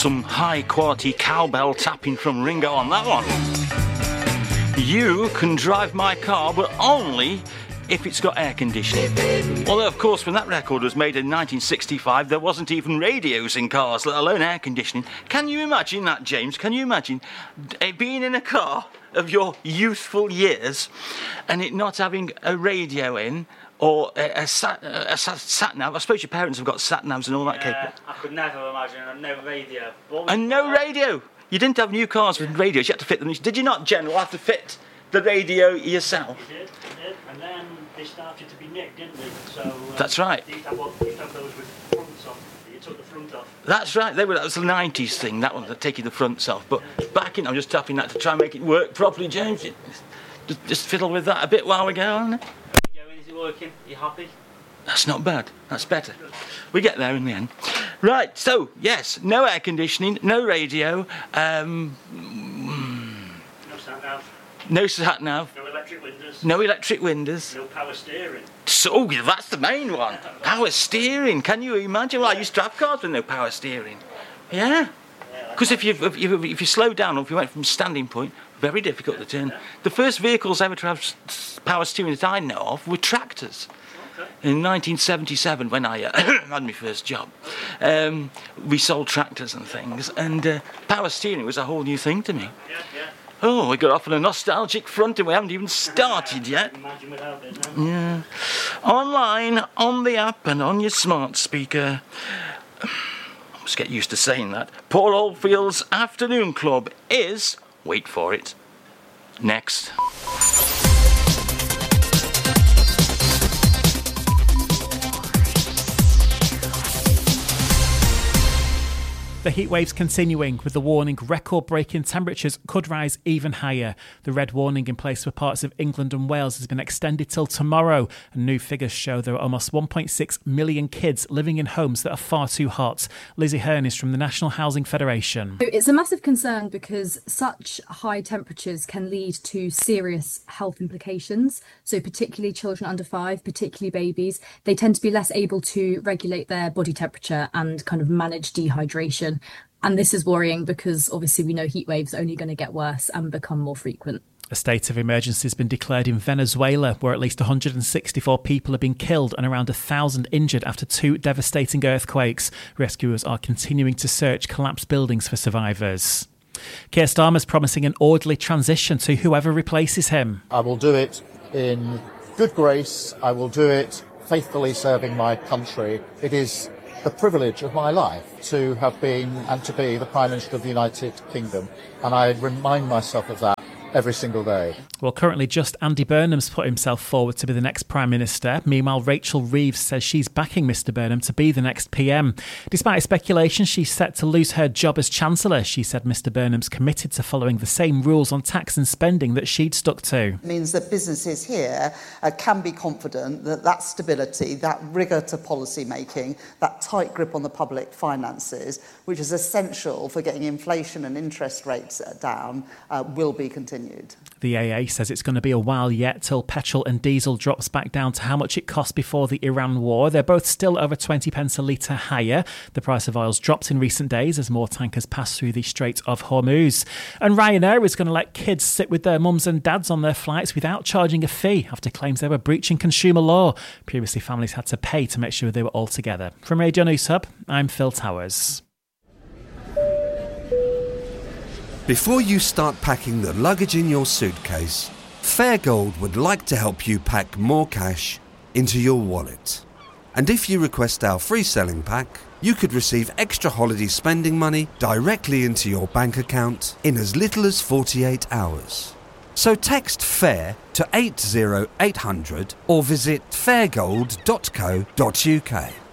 some high-quality cowbell tapping from Ringo on that one. You can drive my car, but only if it's got air conditioning. Although, of course, when that record was made in 1965, there wasn't even radios in cars, let alone air conditioning. Can you imagine that, James? Can you imagine being in a car of your youthful years and it not having a radio in or a sat-nav? I suppose your parents have got sat-navs and all that capable. I could never imagine no radio. And no radio? You didn't have new cars with radios, you had to fit them. Did you not, General, have to fit the radio yourself? You did. And then they started to be nicked, didn't they? So, that's right. You used to have those with fronts on. You took the front off. That's right. That was the 90s thing, that one, taking the fronts off. But back in, I'm just tapping that to try and make it work properly, James. Just fiddle with that a bit while we go, isn't it? Is it working? Are you happy? That's not bad. That's better. We get there in the end. Right, so, yes, no air conditioning, no radio, no sat-nav. No sat-nav. No electric windows. No electric windows. No power steering. So, that's the main one. Power steering. Can you imagine? Well, I used to have cars with no power steering. Yeah. Because if you slow down or if you went from standing point, very difficult to turn. The first vehicles ever to have power steering that I know of were tractors. In 1977, when I had my first job, we sold tractors and things, and power steering was a whole new thing to me. Yeah. Oh, we got off on a nostalgic front and we haven't even started yet. Imagine without it, no? Yeah. Online, on the app and on your smart speaker. I must get used to saying that. Paul Oldfield's Afternoon Club is, wait for it, next. The heatwave's continuing, with the warning record-breaking temperatures could rise even higher. The red warning in place for parts of England and Wales has been extended till tomorrow, and new figures show there are almost 1.6 million kids living in homes that are far too hot. Lizzie Hearn is from the National Housing Federation. It's a massive concern because such high temperatures can lead to serious health implications. So particularly children under 5, particularly babies, they tend to be less able to regulate their body temperature and kind of manage dehydration. And this is worrying because obviously we know heat waves are only going to get worse and become more frequent. A state of emergency has been declared in Venezuela, where at least 164 people have been killed and around 1,000 injured after 2 devastating earthquakes. Rescuers are continuing to search collapsed buildings for survivors. Keir Starmer's promising an orderly transition to whoever replaces him. I will do it in good grace. I will do it faithfully serving my country. It is the privilege of my life to have been and to be the Prime Minister of the United Kingdom, and I remind myself of that every single day. Well, currently just Andy Burnham's put himself forward to be the next Prime Minister. Meanwhile, Rachel Reeves says she's backing Mr Burnham to be the next PM. Despite speculation she's set to lose her job as Chancellor, she said Mr Burnham's committed to following the same rules on tax and spending that she'd stuck to. It means that businesses here can be confident that that stability, that rigour to policy making, that tight grip on the public finances, which is essential for getting inflation and interest rates down, will be continued. The AA says it's going to be a while yet till petrol and diesel drops back down to how much it cost before the Iran war. They're both still over 20 pence a litre higher. The price of oil's dropped in recent days as more tankers pass through the Strait of Hormuz. And Ryanair is going to let kids sit with their mums and dads on their flights without charging a fee after claims they were breaching consumer law. Previously, families had to pay to make sure they were all together. From Radio News Hub, I'm Phil Towers. Before you start packing the luggage in your suitcase, Fairgold would like to help you pack more cash into your wallet. And if you request our free selling pack, you could receive extra holiday spending money directly into your bank account in as little as 48 hours. So text FAIR to 80800 or visit fairgold.co.uk.